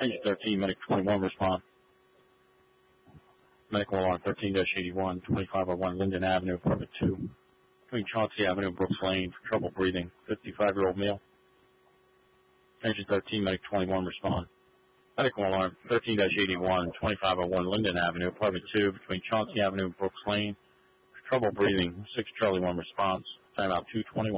Engine 13, Medic 21, respond. Medical alarm 13-81, 2501 Linden Avenue, apartment 2. Between Chauncey Avenue and Brooks Lane for trouble breathing, 55-year-old male. Engine 13, Medic 21, respond. Medical alarm 13-81, 2501 Linden Avenue, apartment 2. Between Chauncey Avenue and Brooks Lane for trouble breathing, 6 Charlie 1 response. Timeout 221.